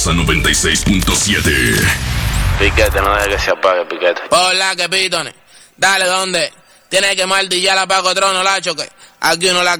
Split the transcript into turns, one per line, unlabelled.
poderosa 96.7.
Piquete, no deje que se apague, Piquete.
Hola, que pitones. Dale, ¿dónde? Tienes que martillar a Paco Trono, Lacho, que aquí uno la